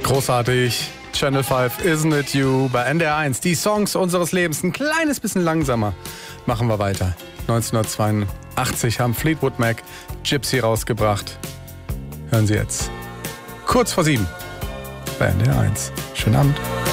Großartig. Channel 5, Isn't It You bei NDR 1. Die Songs unseres Lebens. Ein kleines bisschen langsamer. Machen wir weiter. 1982 haben Fleetwood Mac Gypsy rausgebracht. Hören Sie jetzt. Kurz vor 7 bei NDR 1. Schönen Abend.